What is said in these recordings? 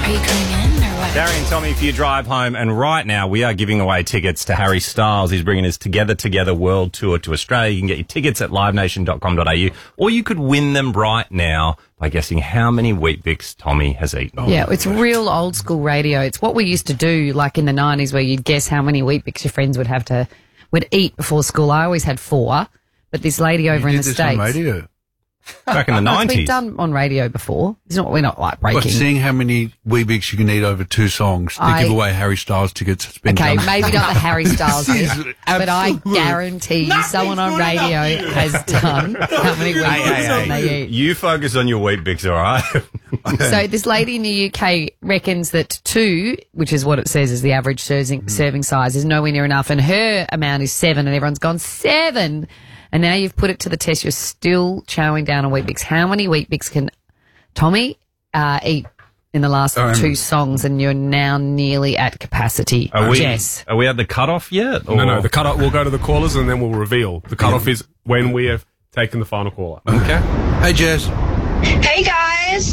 Are you coming in or what? Darry and Tommy for your drive home, and right now we are giving away tickets to Harry Styles. He's bringing his Together World Tour to Australia. You can get your tickets at livenation.com.au, or you could win them right now by guessing how many Weet-Bix Tommy has eaten. Yeah, it's real old school radio. It's what we used to do like in the 90s where you'd guess how many Weet-Bix your friends would eat before school. I always had 4, but this lady over in the States. On radio. Back in the 90s. It's been done on radio before. We're not like breaking. But seeing how many Weet-Bix you can eat over 2 songs to give away Harry Styles tickets, it's been done. Okay, maybe not the Harry Styles bit, but I guarantee someone on radio has done how many Weet-Bix they eat. You focus on your Weet-Bix, all right? So this lady in the UK reckons that 2, which is what it says is the average serving size, is nowhere near enough, and her amount is 7, and everyone's gone 7. And now you've put it to the test. You're still chowing down on Weet-Bix. How many Weet-Bix can Tommy eat in the last 2 songs? And you're now nearly at capacity. Jess. Are we at the cutoff yet? Or? No. The cutoff. We'll go to the callers and then we'll reveal. The cutoff is when we have taken the final caller. Okay. Hey, Jess. Hey, guys.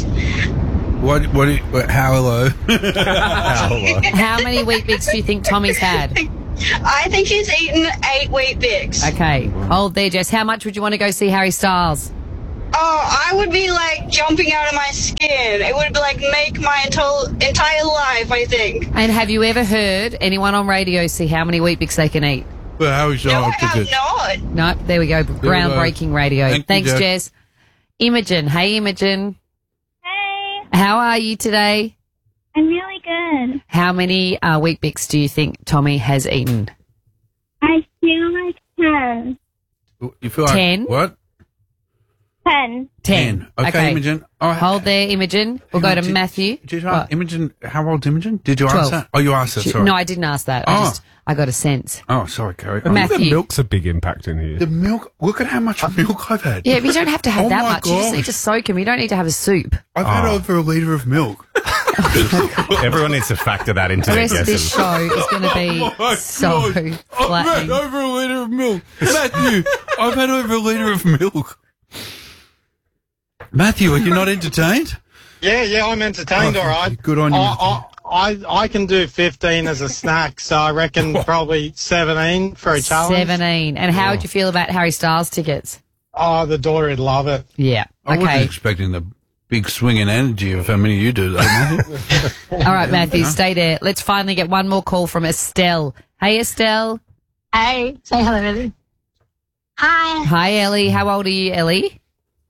How hello? How many Weet-Bix do you think Tommy's had? I think he's eaten 8 Weet-Bix. Okay. Hold there, Jess. How much would you want to go see Harry Styles? Oh, I would be like jumping out of my skin. It would like make my entire life, I think. And have you ever heard anyone on radio see how many Weet-Bix they can eat? Well, Harry Styles No, I have not. No, there we go. Groundbreaking radio. Thanks, Jess. Imogen. Hey, Imogen. Hey, How are you today? I'm really good. How many Weet-Bix do you think Tommy has eaten? I feel like 10. You feel like 10? What? 10. 10. Okay, Imogen. Oh, Hold there, Imogen. We'll go to Matthew. Did you ask Imogen? How old's Imogen? Did you 12. ask that? Oh, you asked that. Sorry. No, I didn't ask that. I got a sense. Oh, sorry, Carrie. Matthew. The milk's a big impact in here. The milk. Look at how much milk I've had. Yeah, but you don't have to have that my much. You just need to soak him. You don't need to have a soup. I've had over a litre of milk. Everyone needs to factor that into The their rest of this guesses. show is going to be so I've had flattening. over a litre of milk. Matthew, I've had over a litre of milk. Matthew, are you not entertained? Yeah, I'm entertained, all right. Good on you. I can do 15 as a snack, so I reckon probably 17 for a challenge. 17. And how would you feel about Harry Styles tickets? Oh, the daughter would love it. Yeah. I wasn't Okay. expecting the big swing in energy of how many you do, though, Matthew. All right, Matthew, stay there. Let's finally get one more call from Estelle. Hey, Estelle. Hey, say hello, Ellie. Hi. Hi, Ellie. How old are you, Ellie?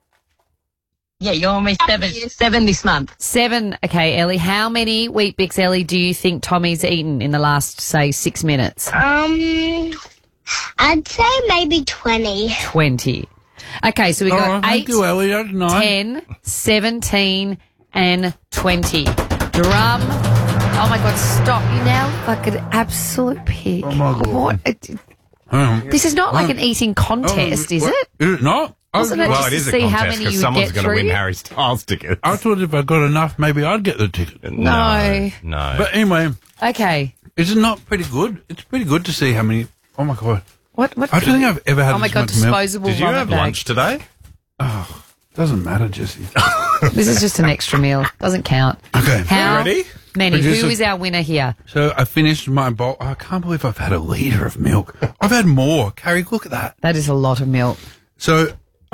Yeah, you're almost 7 this month. 7. Okay, Ellie. How many Weet-Bix, Ellie, do you think Tommy's eaten in the last, say, 6 minutes? I'd say maybe 20. 20. Okay, so we All got right, 8, thank you, Ellie. That's nice. 10, 17, and 20. Drum. Oh, my God, stop. You now like an absolute pig. Oh, my God. What? This is not like an eating contest, is it? Is it not? Wasn't it Well, just it is to a see how contest many because you someone's get going to through? win Harry Styles tickets. I thought if I got enough, maybe I'd get the ticket. No. But anyway, Okay. is it not pretty good? It's pretty good to see how many. Oh, my God. What? I don't think I've ever had Oh, my this God, much milk. disposable Did you vomit have bag. lunch today? Doesn't matter, Jesse. This is just an extra meal. Doesn't count. Okay. How Ready? many? Producer- Who is our winner here? So I finished my bowl. I can't believe I've had a litre of milk. I've had more. Carrie, look at that. That is a lot of milk. So,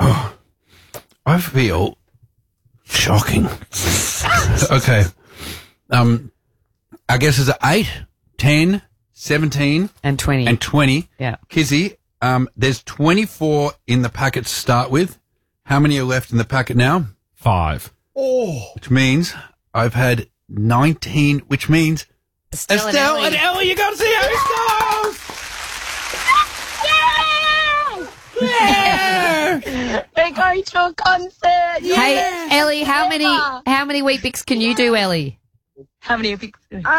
I feel shocking. Okay. I guess it's 8, 10, 17, And 20. and 20. Yeah. Kizzy, there's 24 in the packet to start with. How many are left in the packet now? 5. Which means I've had 19, which means Estelle and Ellie, you got to see Harry Styles! We're going to a concert. Hey, Ellie, how many Weet-Bix can you do, Ellie? How many have you?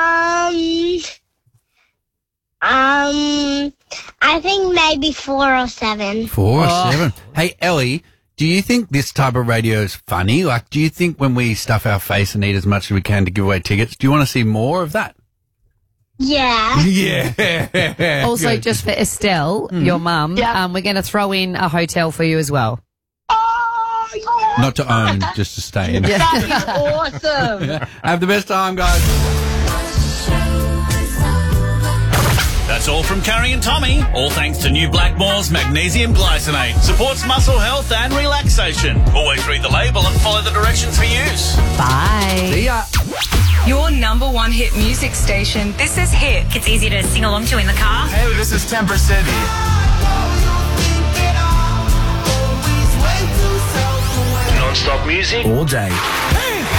I think maybe 4 or 7. 4 or 7. Hey, Ellie, do you think this type of radio is funny? Like, do you think when we stuff our face and eat as much as we can to give away tickets, do you want to see more of that? Yeah. Yeah. Also, Good. just for Estelle, your mum, we're going to throw in a hotel for you as well. Oh, yeah. Not to own, just to stay in. That is awesome. Have the best time, guys. That's all from Carrie and Tommy. All thanks to New Blackmore's Magnesium Glycinate. Supports muscle health and relaxation. Always read the label and follow the directions for use. Bye. See ya. Your number one hit music station. This is Hit. It's easy to sing along to in the car. Hey, this is Temper City. Non-stop music all day.